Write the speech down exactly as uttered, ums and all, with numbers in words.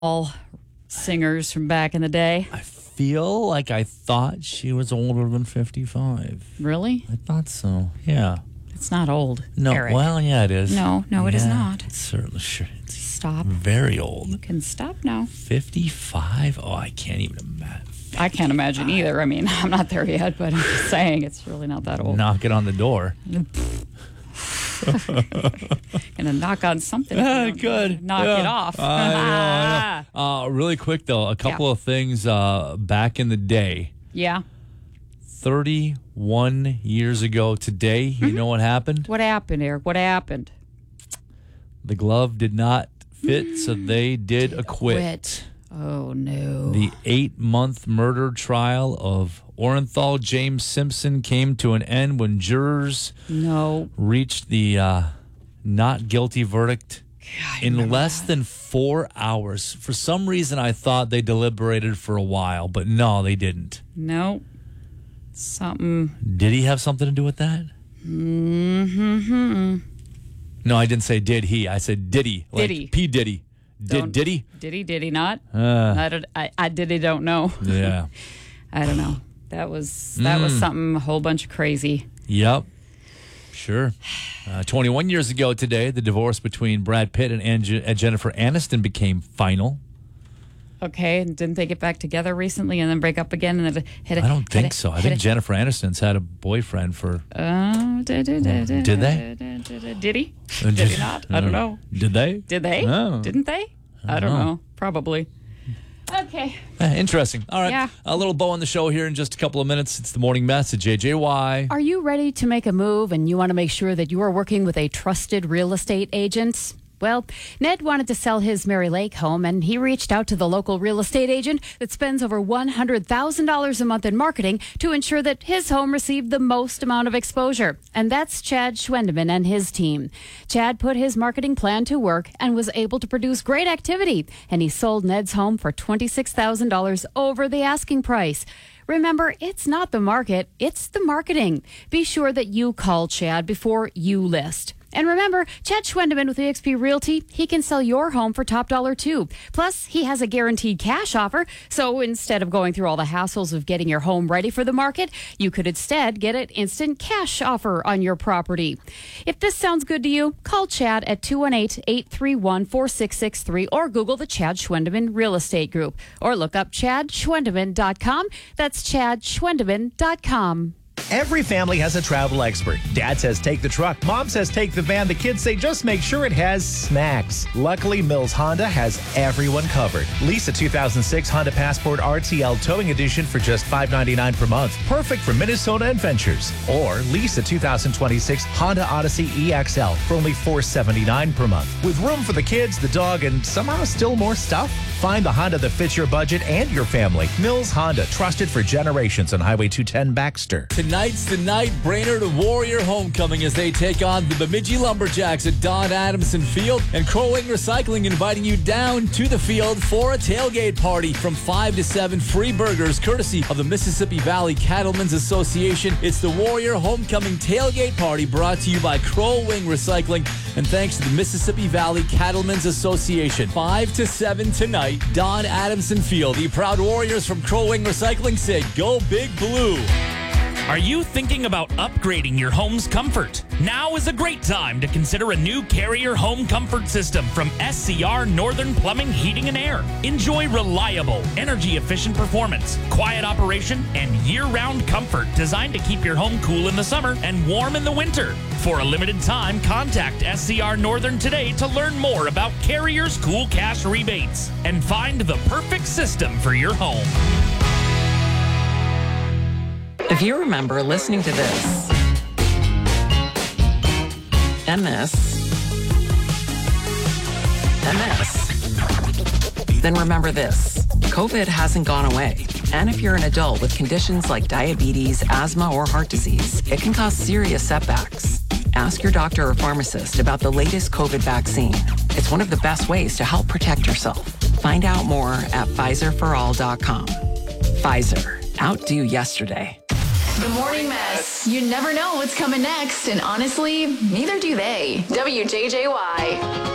all singers from back in the day. I feel like I thought she was older than fifty-five. Really? I thought so. Yeah. It's not old. No. Eric. Well, yeah, it is. No, no, it is Yeah, not. It's certainly sure. It's Stop. very old. You can stop now. fifty-five? Oh, I can't even imagine. I can't imagine either. I mean, I'm not there yet, but I'm just saying it's really not that old. Knock it on the door. Gonna knock on something. Yeah, good. Knock Yeah. it off. I know, I know. Uh, really quick, though, a couple Yeah. of things uh, back in the day. Yeah. thirty-one years ago today, you Mm-hmm. know what happened? What happened, Eric? What happened? The glove did not fit, so they did acquit. Quit. Oh, no. The eight-month murder trial of Orenthal James Simpson came to an end when jurors No. reached the uh, not guilty verdict God, I in remember less that. than four hours. For some reason, I thought they deliberated for a while, but no, they didn't. No. Something. Did he have something to do with that? Mm-hmm. No, I didn't say did he. I said did he. Like Diddy. P. Diddy. Did Don't- did he? Did he? Did he not? Uh, I, don't, I, I did. I don't know. yeah. I don't know. That was that Mm. was something a whole bunch of crazy. Yep. Sure. Uh, twenty-one years ago today, the divorce between Brad Pitt and Ange- uh, Jennifer Aniston became final. Okay, didn't they get back together recently and then break up again? And then had a, I don't think had a- so. I had think a- Jennifer Aniston's had a boyfriend for. Oh, did, did, did, Did they? Did, did, did he? Uh, Did he not? I don't know. Did they? Did they? Oh. Didn't they? I don't know. Probably. Okay. Eh, interesting. All right. Yeah. A little bow on the show here in just a couple of minutes. It's the morning mess at J J Y. Are you ready to make a move and you want to make sure that you are working with a trusted real estate agent? Well, Ned wanted to sell his Mary Lake home, and he reached out to the local real estate agent that spends over one hundred thousand dollars a month in marketing to ensure that his home received the most amount of exposure. And that's Chad Schwendeman and his team. Chad put his marketing plan to work and was able to produce great activity, and he sold Ned's home for twenty-six thousand dollars over the asking price. Remember, it's not the market, it's the marketing. Be sure that you call Chad before you list. And remember, Chad Schwendeman with E X P Realty, he can sell your home for top dollar too. Plus, he has a guaranteed cash offer. So instead of going through all the hassles of getting your home ready for the market, you could instead get an instant cash offer on your property. If this sounds good to you, call Chad at two one eight, eight three one, four six six three or Google the Chad Schwendeman Real Estate Group or look up chad schwendeman dot com. That's chad schwendeman dot com. Every family has a travel expert. Dad says take the truck. Mom says take the van. The kids say just make sure it has snacks. Luckily, Mills Honda has everyone covered. Lease a two thousand six Honda Passport R T L Towing Edition for just five ninety-nine per month. Perfect for Minnesota adventures. Or lease a two thousand twenty-six Honda Odyssey E X L for only four seventy-nine per month. With room for the kids, the dog, and somehow still more stuff? Find the Honda that fits your budget and your family. Mills Honda, trusted for generations on Highway two ten Baxter. Tonight's the night Brainerd Warrior Homecoming as they take on the Bemidji Lumberjacks at Don Adamson Field, and Crow Wing Recycling inviting you down to the field for a tailgate party from five to seven. Free burgers courtesy of the Mississippi Valley Cattlemen's Association. It's the Warrior Homecoming Tailgate Party brought to you by Crow Wing Recycling and thanks to the Mississippi Valley Cattlemen's Association. five to seven tonight, Don Adamson Field. The proud Warriors from Crow Wing Recycling say go Big Blue. Are you thinking about upgrading your home's comfort? Now is a great time to consider a new Carrier home comfort system from S C R Northern Plumbing, Heating and Air. Enjoy reliable, energy-efficient performance, quiet operation, and year-round comfort designed to keep your home cool in the summer and warm in the winter. For a limited time, contact S C R Northern today to learn more about Carrier's cool cash rebates and find the perfect system for your home. If you remember listening to this and this and this, then remember this. COVID hasn't gone away. And if you're an adult with conditions like diabetes, asthma, or heart disease, it can cause serious setbacks. Ask your doctor or pharmacist about the latest COVID vaccine. It's one of the best ways to help protect yourself. Find out more at Pfizer for all dot com. Pfizer. Outdo yesterday. The Morning Mess. You never know what's coming next, and honestly, neither do they. W J J Y.